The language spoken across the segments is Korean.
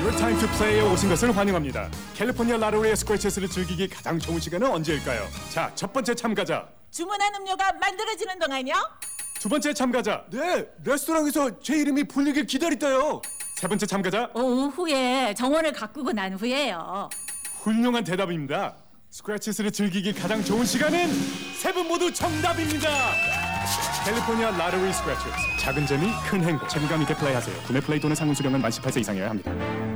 Your time to play에 오신 것을 환영합니다. 캘리포니아 라로의 스크래치스를 즐기기 가장 좋은 시간은 언제일까요? 자, 첫 번째 참가자. 주문한 음료가 만들어지는 동안요? 두 번째 참가자. 네, 레스토랑에서 제 이름이 불리길 기다렸다요. 세 번째 참가자. 오후에 정원을 가꾸고 난 후에요. 훌륭한 대답입니다. 스크래치스를 즐기기 가장 좋은 시간은 세 분 모두 정답입니다. 캘리포니아 라로리 스크래치스. 작은 재미, 큰 행복. 책임감 있게 플레이하세요. 구매 플레이 또는 상품 수령은 만 18세 이상이어야 합니다.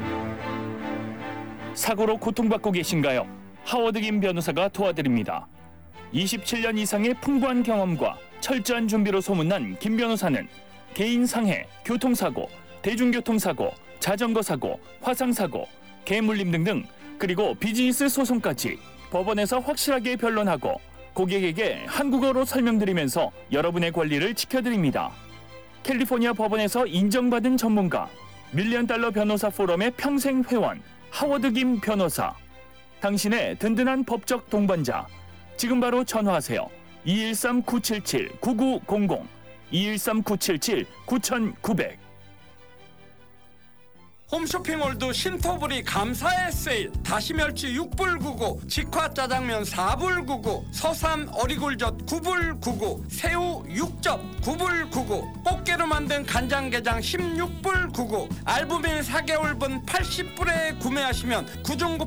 사고로 고통받고 계신가요? 하워드 김 변호사가 도와드립니다. 27년 이상의 풍부한 경험과 철저한 준비로 소문난 김 변호사는 개인 상해, 교통사고, 대중교통사고, 자전거 사고, 화상사고, 개물림 등등 그리고 비즈니스 소송까지 법원에서 확실하게 변론하고 고객에게 한국어로 설명드리면서 여러분의 권리를 지켜드립니다. 캘리포니아 법원에서 인정받은 전문가, $1,000,000 변호사 포럼의 평생 회원, 하워드 김 변호사. 당신의 든든한 법적 동반자. 지금 바로 전화하세요. 213-977-9900, 213-977-9900. 홈쇼핑몰도 신토불이 감사의 세일. 다시멸치 6불 99, 직화 짜장면 4불 99, 서삼 어리굴젓 9불 99, 새우 6접 9불 99, 꽃게로 만든 간장게장 16불 99, 알부민 4개월분 80불에 구매하시면 구중구